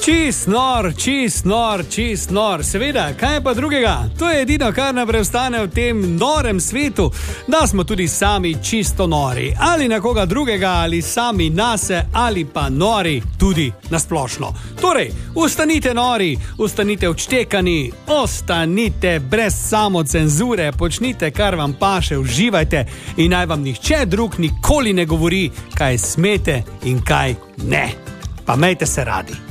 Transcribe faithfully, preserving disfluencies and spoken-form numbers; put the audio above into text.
Čist nor, čist nor, čist nor. Seveda, kaj pa drugega? To je edino, kar nam preostane v tem norem svetu, da smo tudi sami čisto nori. Ali na koga drugega, ali sami nase, ali pa nori tudi nasplošno. Torej, ustanite nori, ustanite odštekani, ostanite brez samocenzure, počnite, kar vam paše, uživajte in naj vam nihče drug nikoli ne govori, kaj smete in kaj ne. Pa imejte se radi.